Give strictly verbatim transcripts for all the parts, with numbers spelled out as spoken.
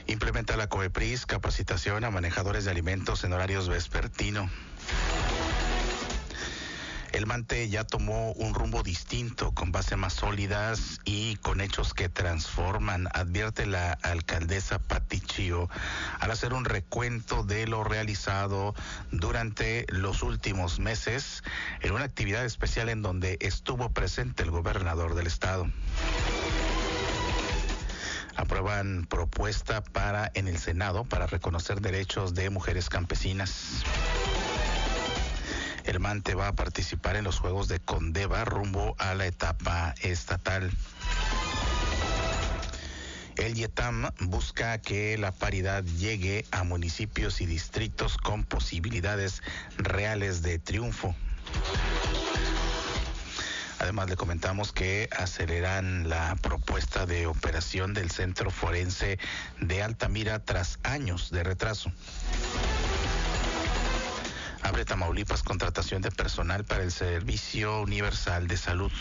Implementa la COEPRIS capacitación a manejadores de alimentos en horarios vespertino. El Mante ya tomó un rumbo distinto, con bases más sólidas y con hechos que transforman, advierte la alcaldesa Pati Chío al hacer un recuento de lo realizado durante los últimos meses en una actividad especial en donde estuvo presente el gobernador del estado. Aprueban propuesta para en el Senado para reconocer derechos de mujeres campesinas. El Mante va a participar en los Juegos de Condeva rumbo a la etapa estatal. El YETAM busca que la paridad llegue a municipios y distritos con posibilidades reales de triunfo. Además, le comentamos que aceleran la propuesta de operación del Centro Forense de Altamira tras años de retraso. Abre Tamaulipas contratación de personal para el Servicio Universal de Salud.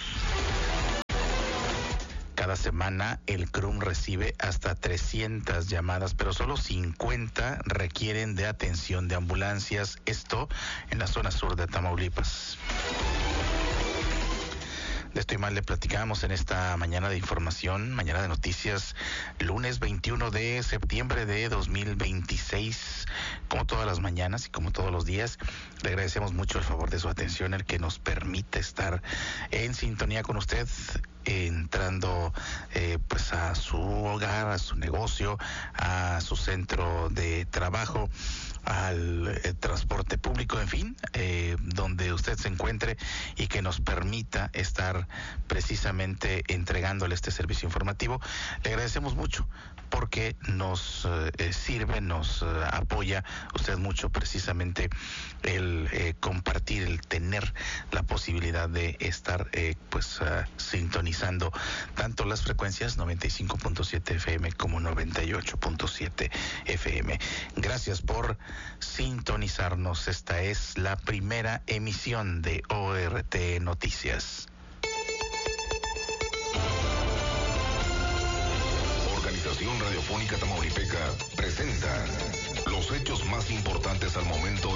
Cada semana el C R U M recibe hasta trescientas llamadas, pero solo cincuenta requieren de atención de ambulancias. Esto en la zona sur de Tamaulipas. De esto y más le platicamos en esta mañana de información, mañana de noticias, lunes veintiuno de septiembre de dos mil veintiséis. Como todas las mañanas y como todos los días, le agradecemos mucho el favor de su atención, el que nos permite estar en sintonía con usted, entrando eh, pues a su hogar, a su negocio, a su centro de trabajo, al eh, transporte público, en fin, eh, donde usted se encuentre y que nos permita estar precisamente entregándole este servicio informativo. Le agradecemos mucho porque nos eh, sirve, nos eh, apoya usted mucho precisamente el eh, compartir, el tener la posibilidad de estar eh, pues uh, sintonizando tanto las frecuencias noventa y cinco punto siete F M como noventa y ocho punto siete F M. Gracias por sintonizarnos. Esta es la primera emisión de O R T Noticias. Organización Radiofónica Tamaulipeca presenta los hechos más importantes al momento